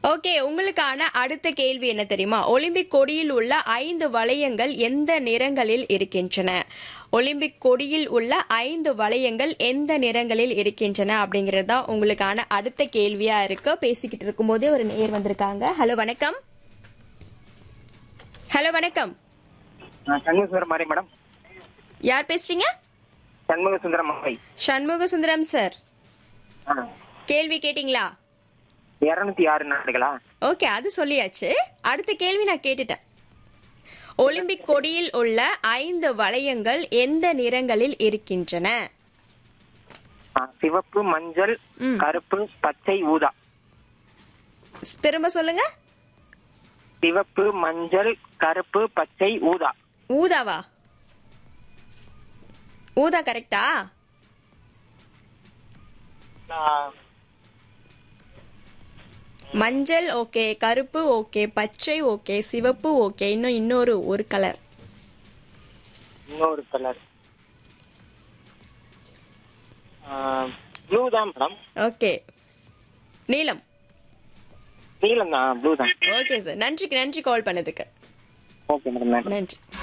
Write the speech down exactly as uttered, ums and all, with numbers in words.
Okay, உங்களுக்கான அடுத்த கேள்வி என்ன தெரியுமா? ஒலிம்பிக் கொடியில் உள்ள ஐந்து வளையங்கள் எந்த நிறங்களில் இருக்கின்றன? ஒலிம்பிக் கொடியில் உள்ள ஐந்து வளையங்கள் எந்த நிறங்களில் இருக்கின்றன அப்படிங்கறது தான் உங்களுக்கான அடுத்த கேள்வியா இருக்கு. பேசிக்கிட்டு இருக்கும் போதே ஒரு நேயர் வந்திருக்காங்க. ஹலோ வணக்கம். ஹலோ வணக்கம். சண்முகசுந்தரம் மாறி மேடம். யார் பேசுறீங்க? சண்முகசுந்தரம் மாறி. சண்முக சுந்தரம் சார், கேள்வி கேட்டீங்களா? இருநூத்தி ஆறு நாடுகளா? ஓகே, அது சொல்லியாச்சு. அடுத்த கேள்வி நான் கேட்டுட்டேன். ஒலிம்பிக் கொடியில் உள்ள ஐந்து வளையங்கள் எந்த நிறங்களில் இருக்கின்றன? சிவப்பு, மஞ்சள், கருப்பு, பச்சை, ஊதா. திரும்ப சொல்லுங்க. சிவப்பு, மஞ்சள், கருப்பு, பச்சை, ஊதா. ஊதாவா? ஊதா கரெக்டா? மஞ்சள் ஓகே, கருப்பு ஓகே, பச்சை ஓகே, சிவப்பு ஓகே, இன்னும் இன்னொரு ஒரு கலர். இன்னொரு கலர் ப்ளூ தான் மேடம். ஓகே, நீலம். நீலம் தான், ப்ளூ தான். ஓகே சார், நன்றி நன்றி கால் பண்ணதுக்கு. ஓகே மேடம், நன்றி.